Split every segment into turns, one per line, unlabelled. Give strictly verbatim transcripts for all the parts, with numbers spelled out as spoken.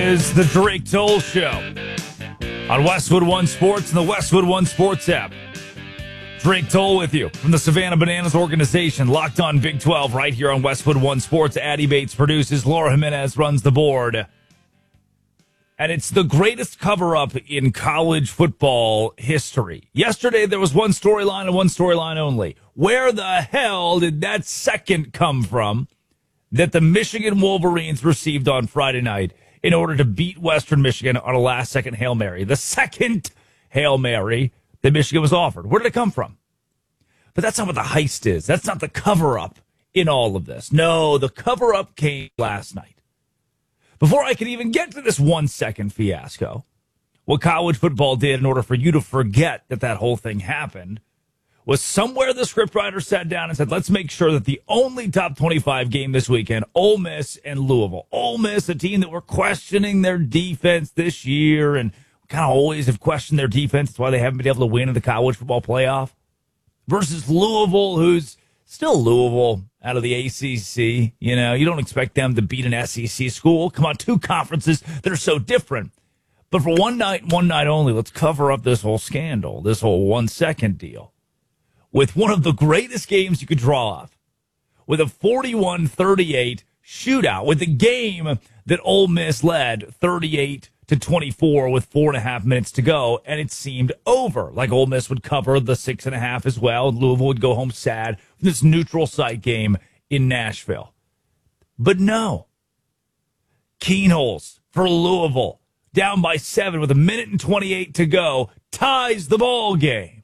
is the Drake Toll Show on Westwood One Sports and the Westwood One Sports app. Drake Toll with you from the Savannah Bananas organization, locked on Big twelve right here on Westwood One Sports. Addie Bates produces, Laura Jimenez runs the board. And it's the greatest cover-up in college football history. Yesterday, there was one storyline and one storyline only. Where the hell did that second come from that the Michigan Wolverines received on Friday night in order to beat Western Michigan on a last-second Hail Mary? The second Hail Mary that Michigan was offered. Where did it come from? But that's not what the heist is. That's not the cover-up in all of this. No, the cover-up came last night. Before I could even get to this one-second fiasco, what college football did in order for you to forget that that whole thing happened was somewhere the scriptwriter sat down and said, let's make sure that the only top twenty-five game this weekend, Ole Miss and Louisville. Ole Miss, a team that we're questioning their defense this year and kind of always have questioned their defense. That's why they haven't been able to win in the college football playoff. Versus Louisville, who's still Louisville out of the A C C. You know, you don't expect them to beat an S E C school. Come on, two conferences that are so different. But for one night, one night only, let's cover up this whole scandal, this whole one-second deal, with one of the greatest games you could draw off, with a forty-one thirty-eight shootout, with the game that Ole Miss led thirty-eight to twenty-four with four and a half minutes to go, and it seemed over. Like Ole Miss would cover the six and a half as well, and Louisville would go home sad from this neutral site game in Nashville. But no. Keenholz for Louisville, down by seven with a minute and twenty-eight to go, ties the ball game.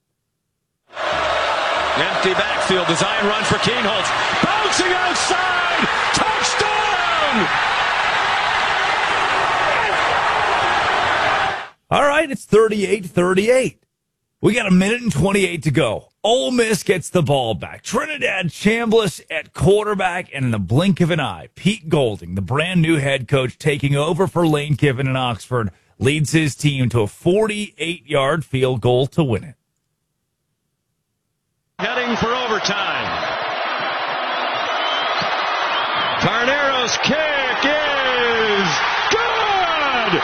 Empty backfield, design run for Keenholz. Bouncing outside, touchdown!
All right, it's thirty-eight thirty-eight. We got a minute and twenty-eight to go. Ole Miss gets the ball back. Trinidad Chambliss at quarterback, and in the blink of an eye, Pete Golding, the brand new head coach, taking over for Lane Kiffin in Oxford, leads his team to a forty-eight-yard field goal to win it.
Heading for overtime. Tarnero's kick is good!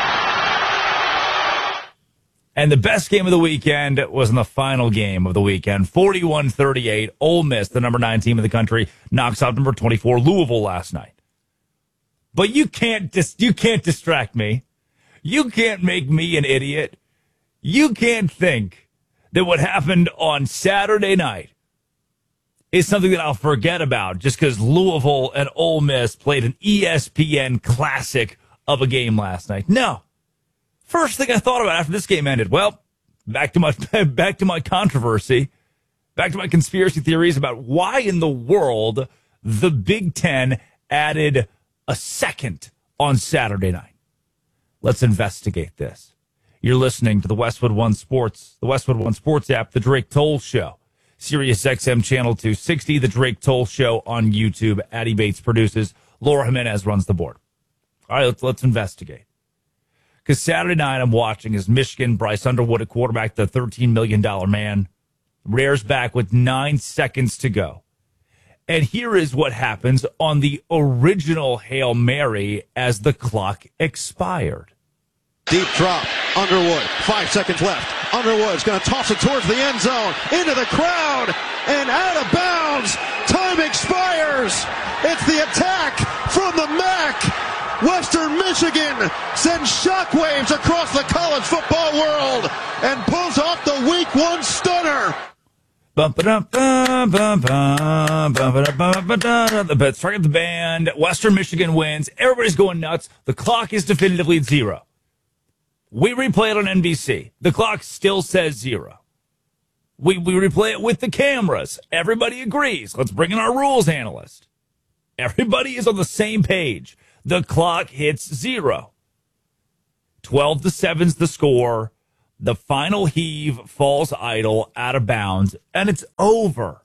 And the best game of the weekend was in the final game of the weekend. forty-one thirty-eight, Ole Miss, the number nine team in the country, knocks out number twenty-four, Louisville, last night. But you can't dis- you can't distract me. You can't make me an idiot. You can't think that what happened on Saturday night is something that I'll forget about just because Louisville and Ole Miss played an E S P N classic of a game last night. No. First thing I thought about after this game ended, well, back to my back to my controversy, back to my conspiracy theories about why in the world the Big Ten added a second on Saturday night. Let's investigate this. You're listening to the Westwood One Sports, the Westwood One Sports app, the Drake Toll Show, Sirius X M Channel two sixty, the Drake Toll Show on YouTube. Addie Bates produces. Laura Jimenez runs the board. All right, let's let's investigate. Because Saturday night I'm watching as Michigan, Bryce Underwood at quarterback, the thirteen million dollars man, rears back with nine seconds to go. And here is what happens on the original Hail Mary as the clock expired.
Deep drop, Underwood, five seconds left. Underwood's going to toss it towards the end zone, into the crowd, and out of bounds. Time expires. It's the attack from the M A C. Western Michigan sends shockwaves across the college football world and pulls off the week one stunner.
The strike at the band. Western Michigan wins. Everybody's going nuts. The clock is definitively at zero. We replay it on N B C. The clock still says zero. We we replay it with the cameras. Everybody agrees. Let's bring in our rules analyst. Everybody is on the same page. The clock hits zero. twelve to seven's the score. The final heave falls idle, out of bounds, and it's over.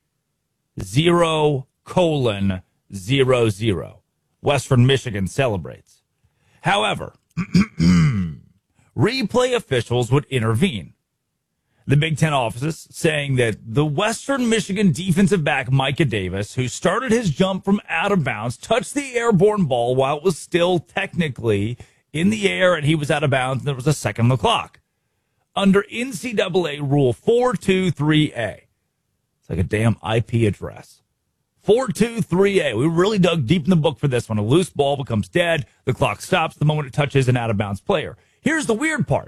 Zero colon zero zero. Western Michigan celebrates. However, replay officials would intervene. the Big Ten offices saying that the Western Michigan defensive back Micah Davis, who started his jump from out of bounds, touched the airborne ball while it was still technically in the air and he was out of bounds and there was a second on the clock. Under N C double A Rule four two three A, it's like a damn I P address. four two three A. We really dug deep in the book for this one. A loose ball becomes dead. The clock stops the moment it touches an out-of-bounds player. Here's the weird part,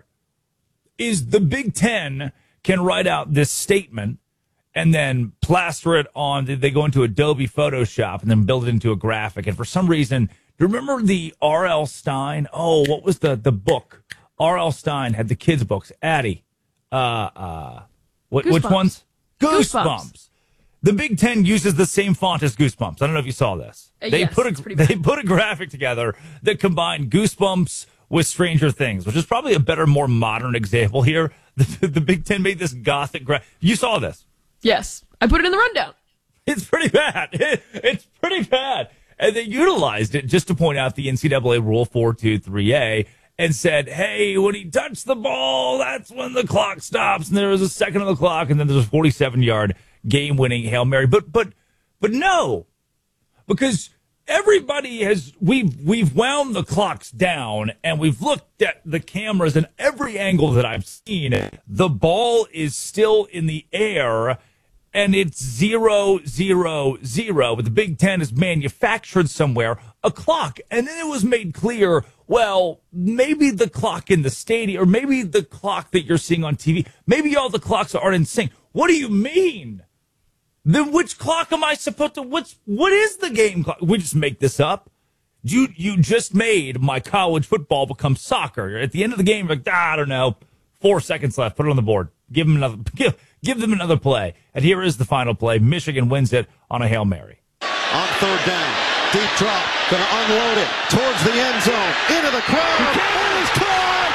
is the Big Ten can write out this statement and then plaster it on, they go into Adobe Photoshop and then build it into a graphic. And for some reason, do you remember the R L. Stein? Oh, what was the, the book? R L. Stein had the kids' books. Addie. Uh, uh, what, which ones? Goosebumps. Goosebumps. The Big Ten uses the same font as Goosebumps. I don't know if you saw this.
Uh,
they
yes,
put a they put a graphic together that combined Goosebumps with Stranger Things, which is probably a better, more modern example here. The, the Big Ten made this gothic graphic. You saw this.
Yes. I put it in the rundown.
It's pretty bad. It, it's pretty bad. And they utilized it just to point out the N C double A Rule four two three A and said, hey, when he touched the ball, that's when the clock stops. And there was a second on the clock, and then there's a forty-seven-yard game-winning Hail Mary. But but but no, because everybody has, we've, we've wound the clocks down, and we've looked at the cameras in every angle that I've seen. The ball is still in the air, and it's zero, zero, zero. But the Big Ten has manufactured somewhere a clock, and then it was made clear, well, maybe the clock in the stadium, or maybe the clock that you're seeing on T V, maybe all the clocks aren't in sync. What do you mean? Then which clock am I supposed to, what's, what is the game clock? We just make this up. You, you just made my college football become soccer. At the end of the game, you're like, ah, I don't know, four seconds left, put it on the board. Give them another, give, give them another play. And here is the final play. Michigan wins it on a Hail Mary.
On third down, deep drop, going to unload it towards the end zone, into the crowd, and it's caught!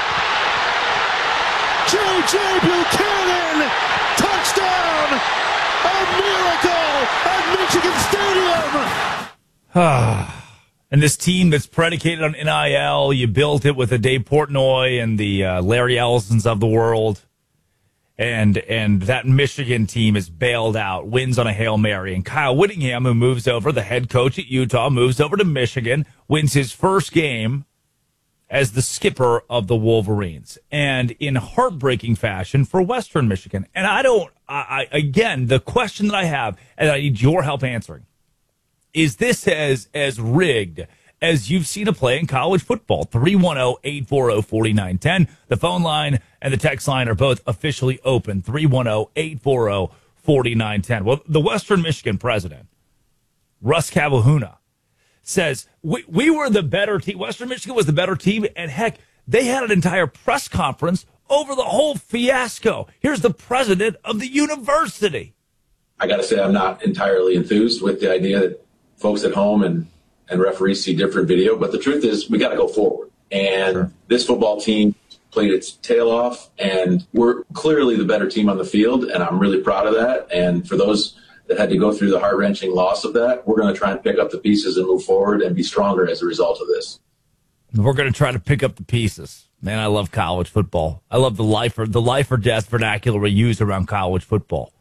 J J. Buchanan, touchdown! A miracle at Michigan Stadium!
And this team that's predicated on N I L, you built it with the Dave Portnoy and the uh, Larry Ellisons of the world. And and that Michigan team is bailed out, wins on a Hail Mary. And Kyle Whittingham, who moves over, the head coach at Utah, moves over to Michigan, wins his first game as the skipper of the Wolverines, and in heartbreaking fashion for Western Michigan. And I don't, I, I again, the question that I have, and I need your help answering, is this as, as rigged as you've seen a play in college football? three one zero, eight four zero, four nine one zero. The phone line and the text line are both officially open. three one zero, eight four zero, four nine one zero. Well, the Western Michigan president, Russ Cavahuna, says, we, we were the better team. Western Michigan was the better team. And heck, they had an entire press conference over the whole fiasco. Here's the president of the university.
I got to say, I'm not entirely enthused with the idea that folks at home and, and referees see different video. But the truth is, we got to go forward. And sure. This football team played its tail off, and we're clearly the better team on the field. And I'm really proud of that. And for those that had to go through the heart-wrenching loss of that, we're going to try and pick up the pieces and move forward and be stronger as a result of this.
We're going to try to pick up the pieces. Man, I love college football. I love the life or the life or death vernacular we use around college football.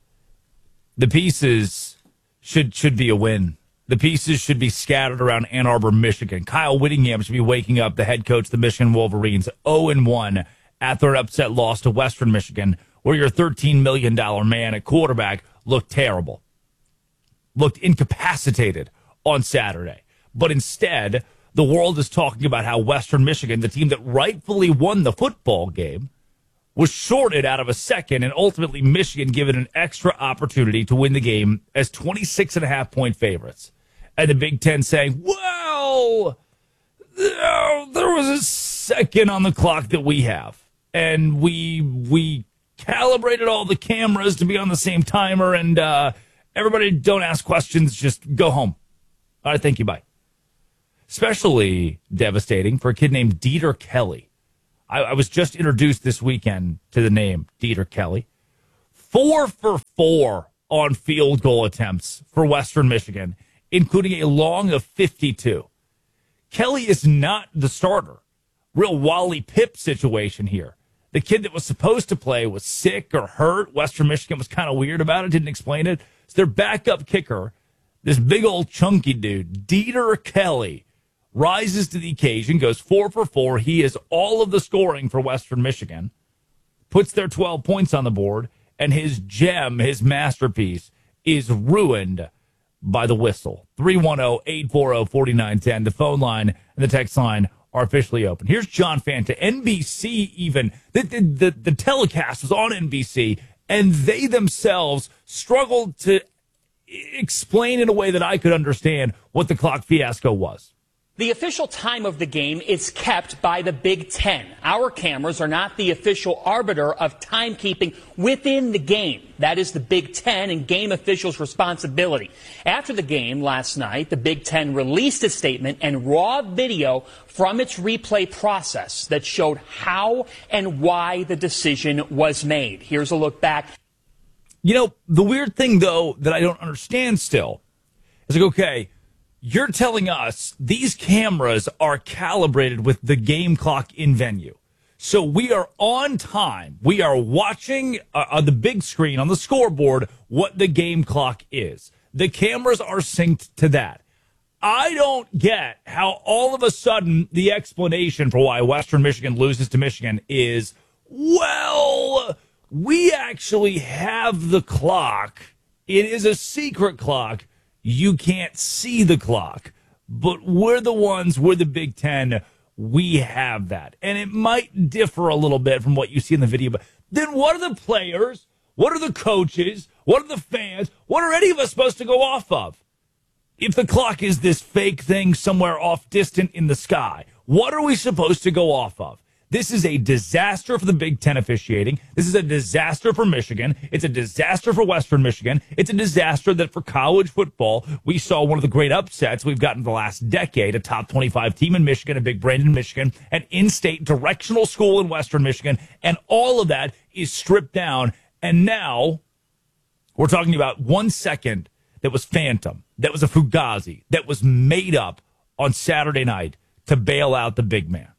The pieces should should be a win. The pieces should be scattered around Ann Arbor, Michigan. Kyle Whittingham should be waking up, the head coach of the Michigan Wolverines, oh and one after an upset loss to Western Michigan, where your thirteen million dollars man at quarterback looked terrible, looked incapacitated on Saturday. But instead, the world is talking about how Western Michigan, the team that rightfully won the football game, was shorted out of a second, and ultimately Michigan given an extra opportunity to win the game as twenty-six and a half point favorites. And the Big Ten saying, well, there was a second on the clock that we have, and we we calibrated all the cameras to be on the same timer, and uh, everybody don't ask questions, just go home. All right, thank you, bye. Especially devastating for a kid named Dieter Kelly. I, I was just introduced this weekend to the name Dieter Kelly. Four for four on field goal attempts for Western Michigan, including a long of fifty-two. Kelly is not the starter. Real Wally Pipp situation here. The kid that was supposed to play was sick or hurt. Western Michigan was kind of weird about it, didn't explain it. So their backup kicker, this big old chunky dude, Dieter Kelly, rises to the occasion, goes four for four. He is all of the scoring for Western Michigan, puts their twelve points on the board, and his gem, his masterpiece, is ruined by the whistle. three one zero, eight four zero, four nine one zero. The phone line and the text line are officially open. Here's John Fanta. N B C even, the, the, the, the telecast was on N B C, and they themselves struggled to explain in a way that I could understand what the clock fiasco was.
The official time of the game is kept by the Big Ten. Our cameras are not the official arbiter of timekeeping within the game. That is the Big Ten and game officials' responsibility. After the game last night, the Big Ten released a statement and raw video from its replay process that showed how and why the decision was made. Here's a look back.
You know, the weird thing, though, that I don't understand still is like, okay, you're telling us these cameras are calibrated with the game clock in venue. So we are on time. We are watching uh, on the big screen on the scoreboard what the game clock is. The cameras are synced to that. I don't get how all of a sudden the explanation for why Western Michigan loses to Michigan is, well, we actually have the clock. It is a secret clock. You can't see the clock, but we're the ones, we're the Big Ten, we have that. And it might differ a little bit from what you see in the video, but then what are the players, what are the coaches, what are the fans, what are any of us supposed to go off of? If the clock is this fake thing somewhere off distant in the sky, what are we supposed to go off of? This is a disaster for the Big Ten officiating. This is a disaster for Michigan. It's a disaster for Western Michigan. It's a disaster that for college football, we saw one of the great upsets we've gotten the last decade, a top twenty-five team in Michigan, a big brand in Michigan, an in-state directional school in Western Michigan, and all of that is stripped down. And now we're talking about one second that was phantom, that was a fugazi, that was made up on Saturday night to bail out the big man.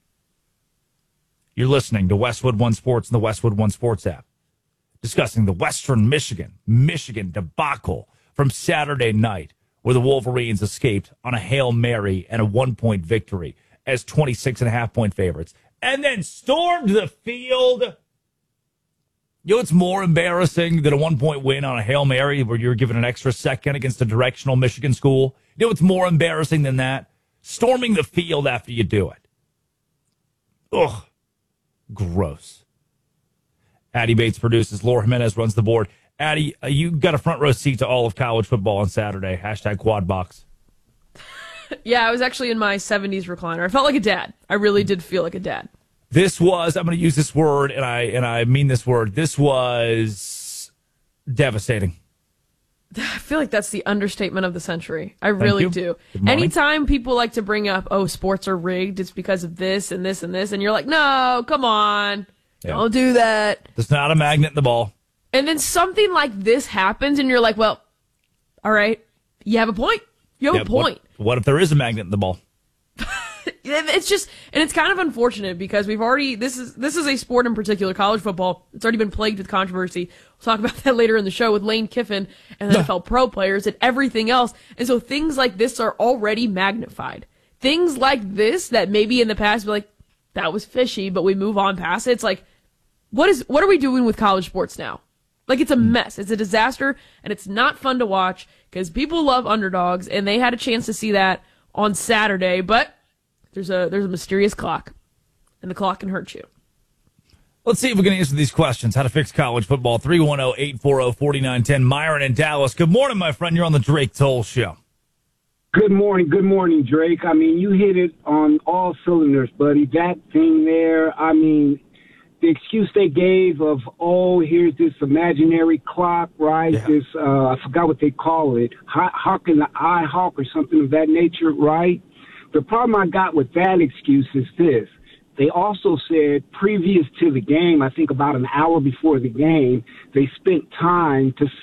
You're listening to Westwood One Sports and the Westwood One Sports app, discussing the Western Michigan, Michigan debacle from Saturday night, where the Wolverines escaped on a Hail Mary and a one-point victory as twenty-six and a half point favorites, and then stormed the field. You know what's more embarrassing than a one-point win on a Hail Mary where you're given an extra second against a directional Michigan school? You know what's more embarrassing than that? Storming the field after you do it. Ugh. Gross. Addie Bates produces. Laura Jimenez runs the board. Addie, uh, you got a front row seat to all of college football on Saturday. Hashtag quad box.
Yeah, I was actually in my seventies recliner. I felt like a dad. I really did feel like a dad.
This was, I'm going to use this word, and I and I mean this word. This was devastating.
I feel like that's the understatement of the century. I really do. Anytime people like to bring up, oh, sports are rigged, it's because of this and this and this, and you're like, no, come on. Yeah. Don't do that.
There's not a magnet in the ball.
And then something like this happens, and you're like, well, all right, you have a point. You have yeah, a point.
What, what if there is a magnet in the ball?
It's just, and it's kind of unfortunate because we've already, this is this is a sport in particular, college football. It's already been plagued with controversy. We'll talk about that later in the show with Lane Kiffin and the N F L pro players and everything else. And so things like this are already magnified. Things like this that maybe in the past be like, that was fishy, but we move on past it. It's like, what is, what are we doing with college sports now? Like, it's a mess. It's a disaster, and it's not fun to watch because people love underdogs, and they had a chance to see that on Saturday, but There's a there's a mysterious clock, and the clock can hurt you.
Let's see if we can answer these questions. How to fix college football. three one zero, eight four zero, four nine one zero. Myron in Dallas. Good morning, my friend. You're on the Drake Toll Show.
Good morning. Good morning, Drake. I mean, you hit it on all cylinders, buddy. That thing there, I mean, the excuse they gave of, oh, here's this imaginary clock, right? Yeah. This, uh, I forgot what they call it, Hawk in the eye hawk or something of that nature, right? The problem I got with that excuse is this. They also said previous to the game, I think about an hour before the game, they spent time to